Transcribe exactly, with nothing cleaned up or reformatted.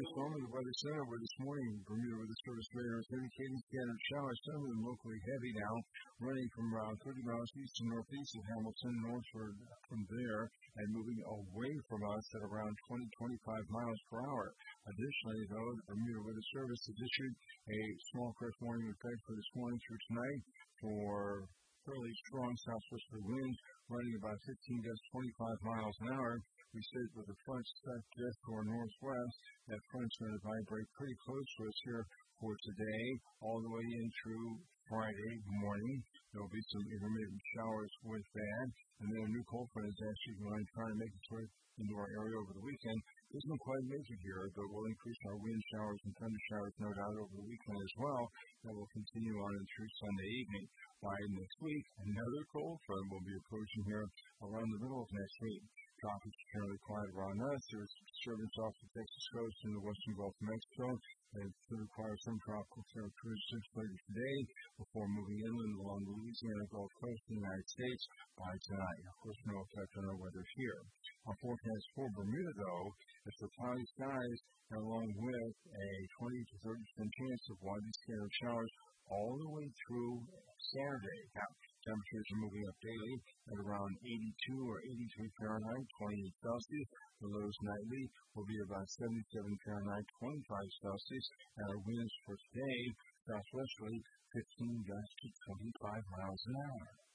Storm at the Weather Center, where this morning Bermuda Weather Service radar is indicating scattered showers, some of them locally heavy now, running from around thirty miles east and northeast of Hamilton, northward from there, and moving away from us at around twenty to twenty-five miles per hour. Additionally, though, the Bermuda Weather Service has issued a small fresh warning effect for this morning through tonight for fairly strong southwesterly winds running about fifteen to twenty-five miles an hour. We sit with a front stuck just to our northwest. That front's going to vibrate pretty close to us here for today, all the way in through Friday morning. There will be some intermittent showers with that. And then a new cold front is actually going to try to make its way into our area over the weekend. Doesn't quite make it here, but will increase our wind showers and thunder showers, no doubt, over the weekend as well. That will continue on and through Sunday evening. By next week, another cold front will be approaching here around the middle of next week. Tropics are generally quiet around us. There's disturbance off the Texas coast and the western Gulf of Mexico. It could require some tropical cruise ships later today before moving inland along the Louisiana Gulf Coast of the United States by tonight. Of course, no effect on our weather here. Our forecast for Bermuda, though, is for cloudy skies and along with a twenty to thirty percent chance of widely scattered showers all the way through Saturday. Now, temperatures are moving up daily at around eighty-two or eighty-three Fahrenheit, twenty-eight Celsius. The lows nightly will be about seventy-seven Fahrenheit, twenty-five Celsius. And our winds for today, southwesterly, fifteen gusts to twenty-five miles an hour.